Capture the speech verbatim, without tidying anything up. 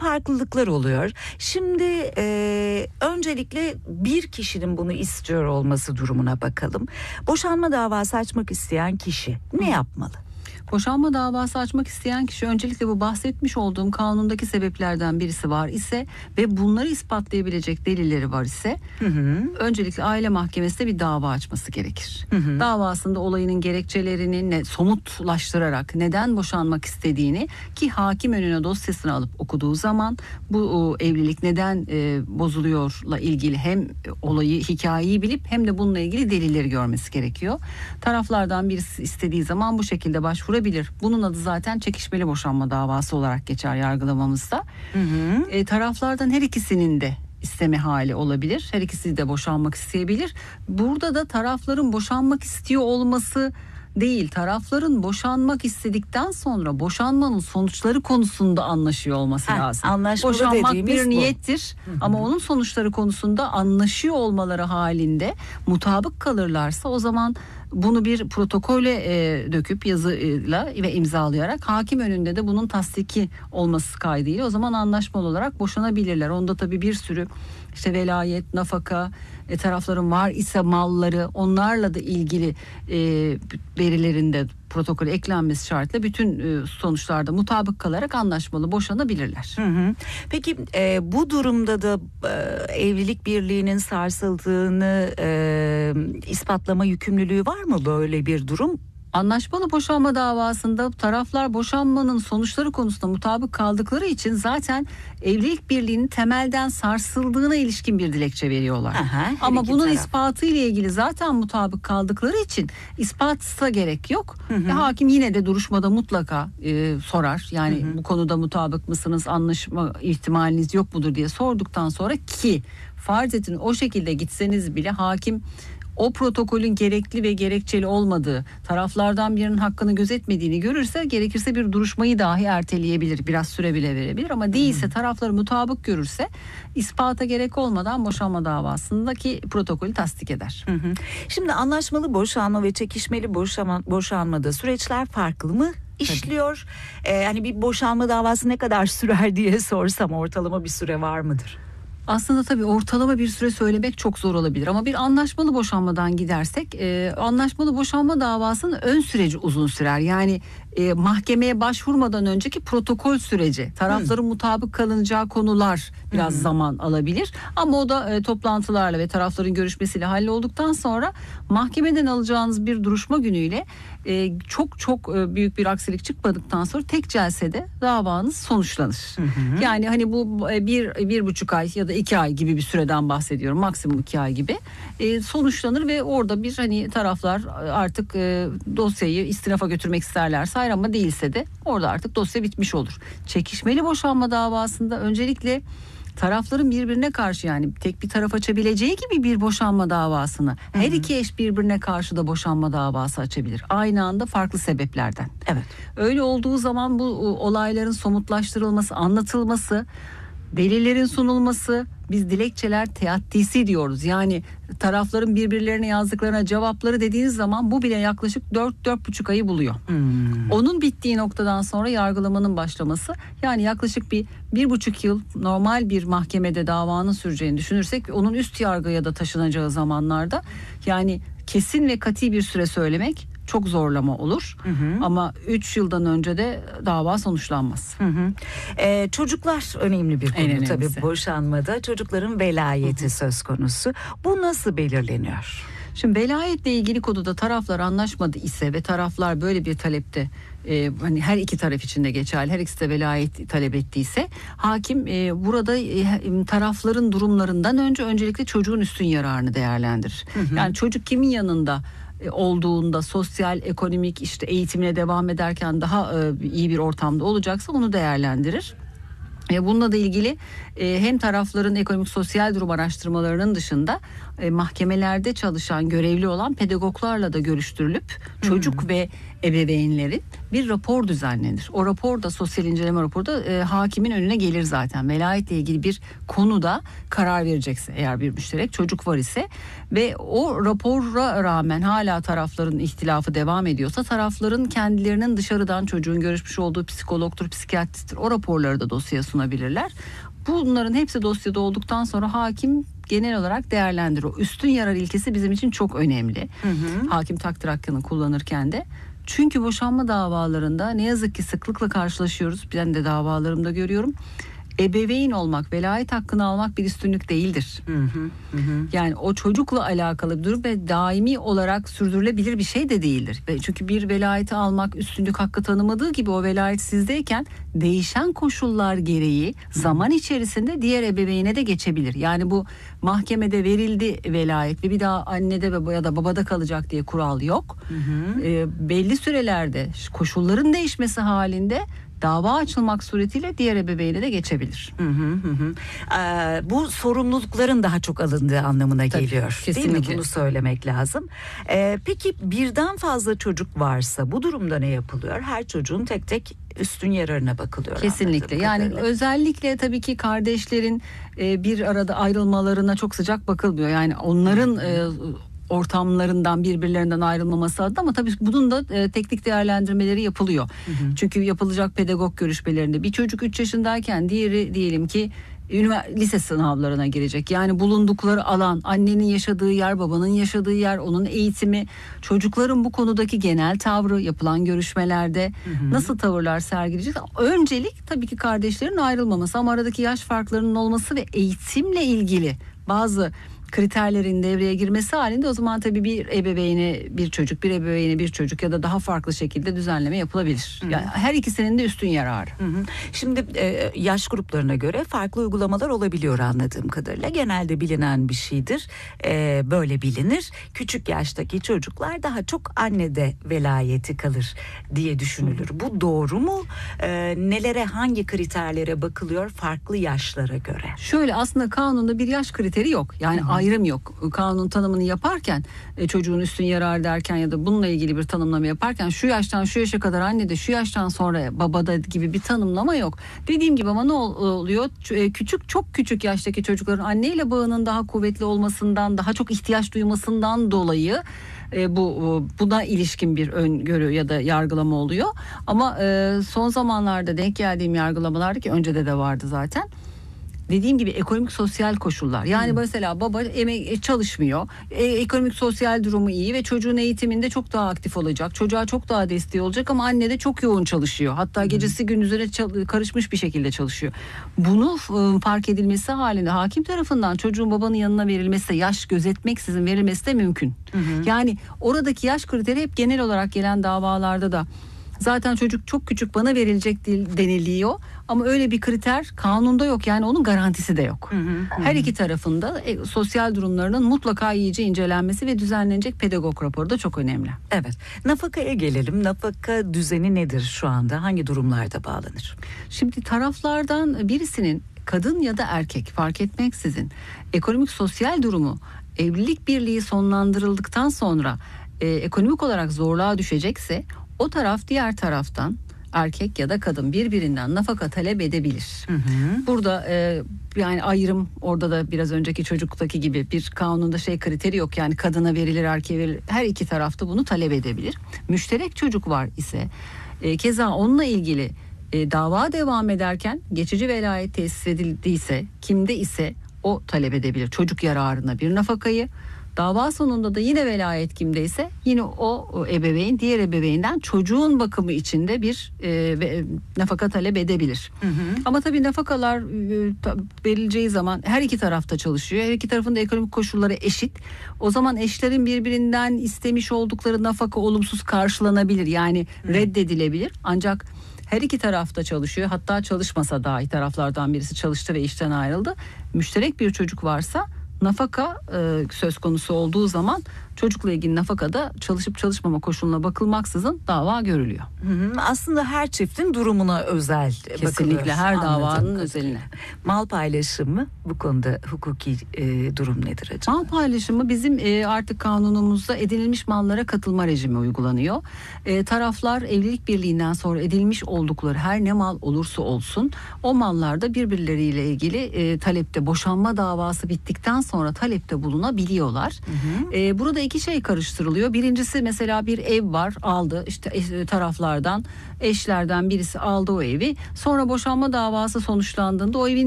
farklılıklar oluyor. Şimdi e, öncelikle bir kişinin bunu istiyor olması durumuna bakalım. Boşanma davası açmak isteyen kişi ne yapmalı? Boşanma davası açmak isteyen kişi öncelikle bu bahsetmiş olduğum kanundaki sebeplerden birisi var ise ve bunları ispatlayabilecek delilleri var ise hı hı. öncelikle aile mahkemesinde bir dava açması gerekir. Hı hı. Davasında olayının gerekçelerini ne, somutlaştırarak neden boşanmak istediğini, ki hakim önüne dosyasını alıp okuduğu zaman bu o, evlilik neden e, bozuluyorla ilgili hem olayı, hikayeyi bilip hem de bununla ilgili delilleri görmesi gerekiyor. Taraflardan birisi istediği zaman bu şekilde başvurabilir. Bunun adı zaten çekişmeli boşanma davası olarak geçer yargılamamızda. Hı hı. E, taraflardan her ikisinin de isteme hali olabilir. Her ikisi de boşanmak isteyebilir. Burada da tarafların boşanmak istiyor olması değil, tarafların boşanmak istedikten sonra boşanmanın sonuçları konusunda anlaşıyor olması Heh, lazım. Boşanmak bir bu. niyettir hı hı. ama onun sonuçları konusunda anlaşıyor olmaları halinde mutabık kalırlarsa o zaman bunu bir protokole e, döküp yazıyla ve imzalayarak hakim önünde de bunun tasdiki olması kaydıyla o zaman anlaşmalı olarak boşanabilirler. Onda tabii bir sürü işte velayet, nafaka, e, tarafların var ise malları, onlarla da ilgili e, verilerinde protokole eklenmesi şartıyla bütün e, sonuçlarda mutabık kalarak anlaşmalı boşanabilirler. Hı hı. Peki e, bu durumda da e, evlilik birliğinin sarsıldığını e, ispatlama yükümlülüğü var mı böyle bir durum? Anlaşmalı boşanma davasında taraflar boşanmanın sonuçları konusunda mutabık kaldıkları için zaten evlilik birliğinin temelden sarsıldığına ilişkin bir dilekçe veriyorlar. Aha, Ama bunun taraf. ispatı ile ilgili zaten mutabık kaldıkları için ispatsa gerek yok. Hı hı. Ve hakim yine de duruşmada mutlaka e, sorar. Yani hı hı. bu konuda mutabık mısınız, anlaşma ihtimaliniz yok mudur diye sorduktan sonra, ki farz edin o şekilde gitseniz bile hakim o protokolün gerekli ve gerekçeli olmadığı, taraflardan birinin hakkını gözetmediğini görürse gerekirse bir duruşmayı dahi erteleyebilir. Biraz süre bile verebilir ama değilse hmm. tarafları mutabık görürse ispata gerek olmadan boşanma davasındaki protokolü tasdik eder. Hı hı. Şimdi anlaşmalı boşanma ve çekişmeli boşanma, boşanmada süreçler farklı mı işliyor? Ee, yani bir boşanma davası ne kadar sürer diye sorsam ortalama bir süre var mıdır? Aslında tabii ortalama bir süre söylemek çok zor olabilir ama bir anlaşmalı boşanmadan gidersek e, anlaşmalı boşanma davasının ön süreci uzun sürer. Yani e, mahkemeye başvurmadan önceki protokol süreci, tarafların hmm. mutabık kalınacağı konular biraz hmm. zaman alabilir ama o da e, toplantılarla ve tarafların görüşmesiyle hallolduktan sonra mahkemeden alacağınız bir duruşma günüyle e, çok çok e, büyük bir aksilik çıkmadıktan sonra tek celsede davanız sonuçlanır. Hmm. Yani hani bu e, bir bir buçuk ay ya da iki ay gibi bir süreden bahsediyorum, maksimum iki ay gibi e, sonuçlanır ve orada bir hani taraflar artık e, dosyayı istinafa götürmek isterlerse hayır, ama değilse de orada artık dosya bitmiş olur. Çekişmeli boşanma davasında öncelikle tarafların birbirine karşı, yani tek bir taraf açabileceği gibi bir boşanma davasını her Hı-hı. iki eş birbirine karşı da boşanma davası açabilir. Aynı anda farklı sebeplerden. Evet. Öyle olduğu zaman bu olayların somutlaştırılması, anlatılması, delillerin sunulması, biz dilekçeler teattisi diyoruz. Yani tarafların birbirlerine yazdıklarına cevapları dediğiniz zaman bu bile yaklaşık dört dört buçuk ayı buluyor. Hmm. Onun bittiği noktadan sonra yargılamanın başlaması, yani yaklaşık bir bir buçuk yıl normal bir mahkemede davanın süreceğini düşünürsek, onun üst yargıya da taşınacağı zamanlarda yani kesin ve kati bir süre söylemek çok zorlama olur. Hı hı. Ama üç yıldan önce de dava sonuçlanmaz. Hı hı. Ee, çocuklar önemli bir konu tabii boşanmada. Çocukların velayeti hı hı. söz konusu. Bu nasıl belirleniyor? Şimdi velayetle ilgili konuda taraflar anlaşmadı ise ve taraflar böyle bir talepte e, hani her iki taraf için de geçerli, her ikisi de velayet talep ettiyse hakim e, burada e, tarafların durumlarından önce öncelikle çocuğun üstün yararını değerlendirir. Hı hı. Yani çocuk kimin yanında olduğunda, sosyal, ekonomik, işte eğitimine devam ederken daha e, iyi bir ortamda olacaksa onu değerlendirir. E, bununla da ilgili e, hem tarafların ekonomik sosyal durum araştırmalarının dışında e, mahkemelerde çalışan, görevli olan pedagoglarla da görüştürülüp çocuk hmm. ve ebeveynlerin bir rapor düzenlenir. O rapor da, sosyal inceleme raporu da e, hakimin önüne gelir zaten. Velayetle ilgili bir konuda karar verecekse, eğer bir müşterek çocuk var ise ve o rapora rağmen hala tarafların ihtilafı devam ediyorsa, tarafların kendilerinin dışarıdan çocuğun görüşmüş olduğu psikologtur, psikiyatristtir, o raporları da dosyaya sunabilirler. Bunların hepsi dosyada olduktan sonra hakim genel olarak değerlendirir. O üstün yarar ilkesi bizim için çok önemli. Hı hı. Hakim takdir hakkını kullanırken de. Çünkü boşanma davalarında ne yazık ki sıklıkla karşılaşıyoruz. Ben de davalarımda görüyorum. Ebeveyn olmak, velayet hakkını almak bir üstünlük değildir. Hı hı, hı. Yani o çocukla alakalı bir durum ve daimi olarak sürdürülebilir bir şey de değildir. Çünkü bir velayeti almak üstünlük hakkı tanımadığı gibi, o velayet sizdeyken değişen koşullar gereği zaman içerisinde diğer ebeveyne de geçebilir. Yani bu mahkemede verildi velayet ve bir daha annede ya da babada kalacak diye kural yok. Hı hı. E, belli sürelerde koşulların değişmesi halinde dava açılmak suretiyle diğer ebeveyne de geçebilir. Hı hı hı. Ee, bu sorumlulukların daha çok alındığı anlamına Tabii, geliyor. Kesinlikle. Değil mi? Bunu söylemek lazım. Ee, peki birden fazla çocuk varsa bu durumda ne yapılıyor? Her çocuğun tek tek üstün yararına bakılıyor. Kesinlikle. Yani kadarıyla. Özellikle tabii ki kardeşlerin e, bir arada ayrılmalarına çok sıcak bakılmıyor. Yani onların e, ortamlarından, birbirlerinden ayrılmaması adına, ama tabii bunun da e, teknik değerlendirmeleri yapılıyor. Hı hı. Çünkü yapılacak pedagog görüşmelerinde bir çocuk üç yaşındayken diğeri diyelim ki lise sınavlarına girecek. Yani bulundukları alan, annenin yaşadığı yer, babanın yaşadığı yer, onun eğitimi, çocukların bu konudaki genel tavrı, yapılan görüşmelerde hı hı. nasıl tavırlar sergileyecek? Öncelik tabii ki kardeşlerin ayrılmaması, ama aradaki yaş farklarının olması ve eğitimle ilgili bazı kriterlerin devreye girmesi halinde o zaman tabii bir ebeveyne bir çocuk, bir ebeveyne bir çocuk ya da daha farklı şekilde düzenleme yapılabilir. Yani her ikisinin de üstün yararı. Hı hı. Şimdi e, yaş gruplarına göre farklı uygulamalar olabiliyor anladığım kadarıyla. Genelde bilinen bir şeydir. E, böyle bilinir. Küçük yaştaki çocuklar daha çok annede velayeti kalır diye düşünülür. Hı. Bu doğru mu? E, nelere, hangi kriterlere bakılıyor farklı yaşlara göre? Şöyle, aslında kanunda bir yaş kriteri yok. Yani hı. ayrım yok. Kanun tanımını yaparken e, çocuğun üstün yararı derken ya da bununla ilgili bir tanımlama yaparken şu yaştan şu yaşa kadar annede, şu yaştan sonra babada gibi bir tanımlama yok. Dediğim gibi, ama ne oluyor? Küçük, çok küçük yaştaki çocukların anneyle bağının daha kuvvetli olmasından, daha çok ihtiyaç duymasından dolayı e, bu buna ilişkin bir öngörü ya da yargılama oluyor. Ama e, son zamanlarda denk geldiğim yargılamalarda, ki öncede de vardı zaten, dediğim gibi ekonomik sosyal koşullar. Yani hmm. mesela baba emek çalışmıyor. E, ekonomik sosyal durumu iyi ve çocuğun eğitiminde çok daha aktif olacak. Çocuğa çok daha desteği olacak, ama anne de çok yoğun çalışıyor. Hatta hmm. gecesi gündüzüne çal- karışmış bir şekilde çalışıyor. Bunu e, fark edilmesi halinde hakim tarafından çocuğun babanın yanına verilmesi, yaş gözetmeksizin verilmesi de mümkün. Hmm. Yani oradaki yaş kriteri hep genel olarak gelen davalarda da zaten çocuk çok küçük, bana verilecek deniliyor, ama öyle bir kriter kanunda yok. Yani onun garantisi de yok. Hı hı, hı. Her iki tarafında e, sosyal durumlarının mutlaka iyice incelenmesi ve düzenlenecek pedagog raporu da çok önemli. Evet. Nafakaya gelelim. Nafaka düzeni nedir şu anda? Hangi durumlarda bağlanır? Şimdi taraflardan birisinin, kadın ya da erkek fark etmeksizin, ekonomik sosyal durumu evlilik birliği sonlandırıldıktan sonra e, ekonomik olarak zorluğa düşecekse, o taraf diğer taraftan, erkek ya da kadın, birbirinden nafaka talep edebilir. Hı hı. Burada e, yani ayrım, orada da biraz önceki çocuktaki gibi bir kanunda şey kriteri yok. Yani kadına verilir, erkeğe verilir. Her iki tarafta bunu talep edebilir. Müşterek çocuk var ise e, keza onunla ilgili e, dava devam ederken geçici velayet tesis edildiyse, kimde ise o talep edebilir çocuk yararına bir nafakayı. Dava sonunda da yine velayet kimdeyse yine o, o ebeveyn diğer ebeveynden çocuğun bakımı içinde bir e, e, nafaka talep edebilir. Hı hı. Ama tabii nafakalar e, ta, verileceği zaman her iki tarafta çalışıyor. Her iki tarafın da ekonomik koşulları eşit. O zaman eşlerin birbirinden istemiş oldukları nafaka olumsuz karşılanabilir. Yani hı. reddedilebilir. Ancak her iki tarafta çalışıyor. Hatta çalışmasa dahi taraflardan birisi çalıştı ve işten ayrıldı. Müşterek bir çocuk varsa nafaka e, söz konusu olduğu zaman çocukla ilgili nafakada çalışıp çalışmama koşuluna bakılmaksızın dava görülüyor. Hı hı. Aslında her çiftin durumuna özel Kesinlikle bakılıyor. her davanın Anladım. özeline. Mal paylaşımı bu konuda hukuki e, durum nedir acaba? Mal paylaşımı bizim e, artık kanunumuzda edinilmiş mallara katılma rejimi uygulanıyor. E, taraflar evlilik birliğinden sonra edilmiş oldukları her ne mal olursa olsun o mallarda birbirleriyle ilgili e, talepte boşanma davası bittikten sonra talepte bulunabiliyorlar. Hı hı. E, burada iki şey karıştırılıyor. Birincisi mesela bir ev var, aldı işte e, taraflardan eşlerden birisi aldı o evi. Sonra boşanma davası sonuçlandığında o evin